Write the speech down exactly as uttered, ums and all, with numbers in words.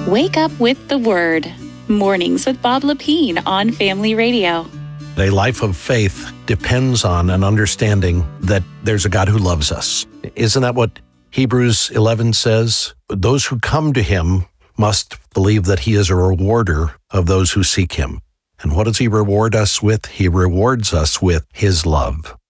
Wake up with the Word. Mornings with Bob Lepine on Family Radio. A life of faith depends on an understanding that there's a God who loves us. Isn't that what Hebrews eleven says? Those who come to him must believe that he is a rewarder of those who seek him. And what does he reward us with? He rewards us with his love.